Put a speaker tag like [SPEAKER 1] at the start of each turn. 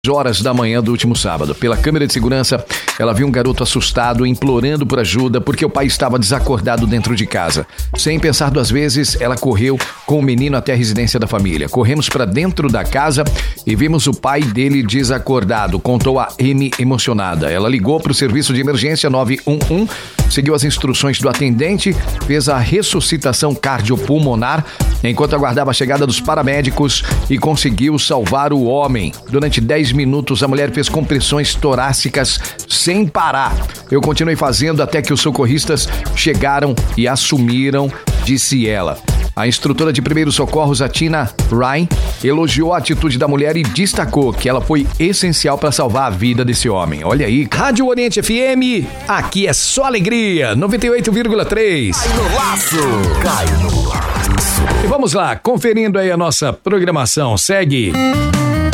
[SPEAKER 1] horas da manhã do último sábado. Pela câmera de segurança, ela viu um garoto assustado implorando por ajuda porque o pai estava desacordado dentro de casa. Sem pensar duas vezes, ela correu com o menino até a residência da família. Corremos para dentro da casa e vimos o pai dele desacordado, contou a Amy emocionada. Ela ligou para o serviço de emergência 911, seguiu as instruções do atendente, fez a ressuscitação cardiopulmonar enquanto aguardava a chegada dos paramédicos e conseguiu salvar o homem. Durante 10 minutos, a mulher fez compressões torácicas sem parar. Eu continuei fazendo até que os socorristas chegaram e assumiram, disse ela. A instrutora de primeiros socorros, a Tina Ryan, elogiou a atitude da mulher e destacou que ela foi essencial para salvar a vida desse homem. Olha aí, Rádio Oriente FM, aqui é só alegria, 98,3.
[SPEAKER 2] Cai no laço! Cai no laço!
[SPEAKER 1] E vamos lá, conferindo aí a nossa programação, segue.